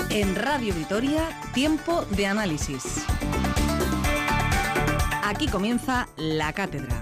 En Radio Vitoria, tiempo de análisis. Aquí comienza La Cátedra.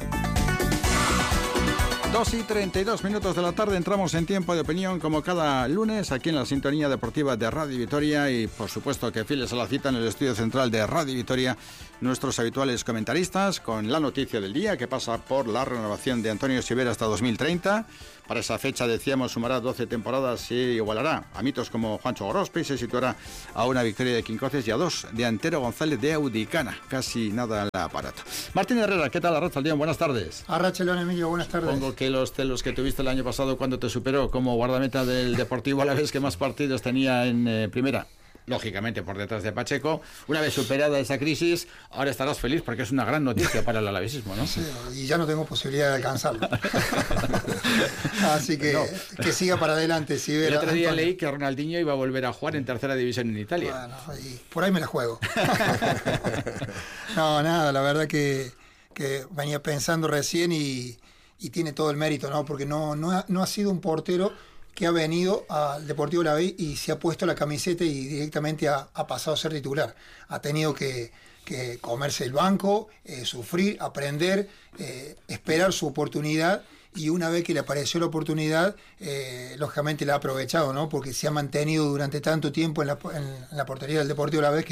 2:32 de la tarde, entramos en tiempo de opinión como cada lunes aquí en la sintonía deportiva de Radio Vitoria y por supuesto que fieles a la cita en el estudio central de Radio Vitoria, nuestros habituales comentaristas con la noticia del día que pasa por la renovación de Antonio Sivera hasta 2030. Para esa fecha, decíamos, sumará 12 temporadas y igualará a mitos como Juancho Gorospe y se situará a una victoria de Quincoces y a 2 de Antero González de Audicana. Casi nada al aparato. Martín Herrera, ¿qué tal? Arratsaldeon, buenas tardes. Arratsaldeon, Emilio, buenas tardes. Supongo que los celos que tuviste el año pasado cuando te superó como guardameta del Deportivo Alavés que más partidos tenía en primera, lógicamente por detrás de Pacheco, una vez superada esa crisis, ahora estarás feliz porque es una gran noticia para el alavesismo, ¿no? Sí, y ya no tengo posibilidad de alcanzarlo. Así que no, que siga para adelante. Si el otro día leí que Ronaldinho iba a volver a jugar en tercera división en Italia. Bueno, y por ahí me la juego. No, nada, la verdad que venía pensando recién y tiene todo el mérito, ¿no? Porque no ha sido un portero que ha venido al Deportivo Alavés y se ha puesto la camiseta y directamente ha pasado a ser titular. Ha tenido que comerse el banco, sufrir, aprender, esperar su oportunidad, y una vez que le apareció la oportunidad, lógicamente la ha aprovechado, ¿no? Porque se ha mantenido durante tanto tiempo en la portería del Deportivo Alavés